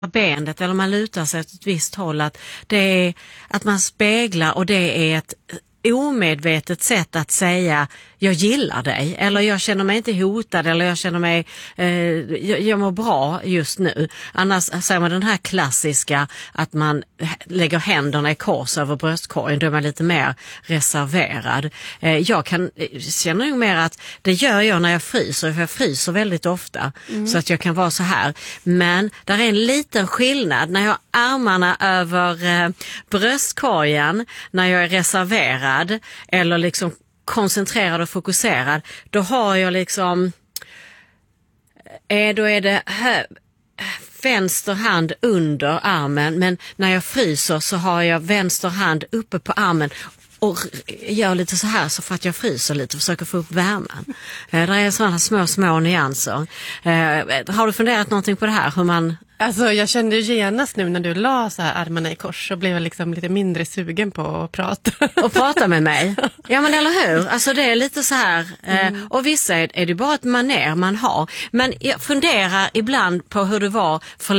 benet eller man lutar sig åt ett visst håll, att det är att man speglar, och det är ett omedvetet sätt att säga jag gillar dig, eller jag känner mig inte hotad, eller jag känner mig jag mår bra just nu. Annars säger man den här klassiska att man lägger händerna i kors över bröstkorgen, då är man lite mer reserverad. Jag känner nog mer att det gör jag när jag fryser, för jag fryser väldigt ofta, så att jag kan vara så här. Men där är en liten skillnad när jag har armarna över bröstkorgen, när jag är reserverad eller liksom koncentrerad och fokuserad, då har jag liksom då är det vänster hand under armen, men när jag fryser så har jag vänster hand uppe på armen och gör lite så här, så för att jag fryser lite och försöker få upp värmen. Det är sådana små nyanser. Har du funderat någonting på det här? Hur man... Alltså jag kände ju genast nu när du la så här armarna i kors, så blev jag liksom lite mindre sugen på att prata. Och prata med mig. Ja, men eller hur? Alltså det är lite så här, och vissa är det bara ett manér man har. Men jag funderar ibland på hur det var för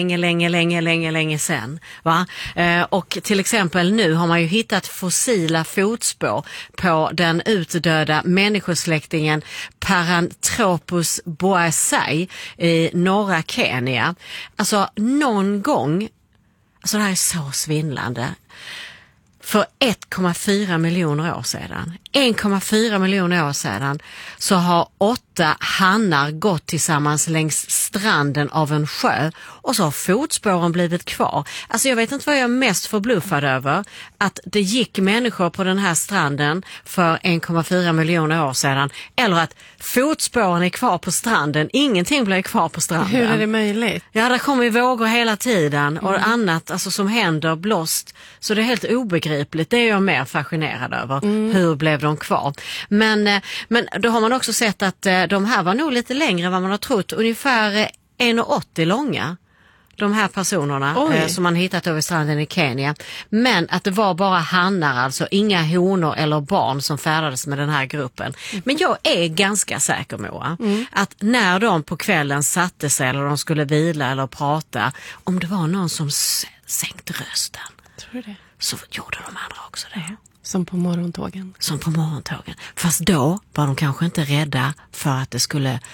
länge sedan. Va? Och till exempel nu har man ju hittat fossila fotspår på den utdöda människosläktingen Paranthropus boisei i norra Kenya. Alltså någon gång, alltså det här är så svindlande, för 1,4 miljoner år sedan, 1,4 miljoner år sedan, så har 8 hannar gått tillsammans längs stranden av en sjö, och så har fotspåren blivit kvar. Alltså jag vet inte vad jag är mest förbluffad över, att det gick människor på den här stranden för 1,4 miljoner år sedan, eller att fotspåren är kvar på stranden, ingenting blir kvar på stranden. Hur är det möjligt? Ja, det kommer ju vågor hela tiden och annat alltså, som händer blåst, så det är helt obegripligt. Det är jag mer fascinerad över. Hur blev de kvar? Men då har man också sett att de här var nog lite längre än vad man har trott. Ungefär 1,80 långa. De här personerna som man hittat över stranden i Kenya. Men att det var bara hannar, alltså inga honor eller barn som färdades med den här gruppen. Men jag är ganska säker, Moa, att när de på kvällen satte sig eller de skulle vila eller prata, om det var någon som sänkte rösten. Tror du det? Så gjorde de andra också det. Som på morgontågen. Som på morgontågen. Fast då var de kanske inte rädda för att det skulle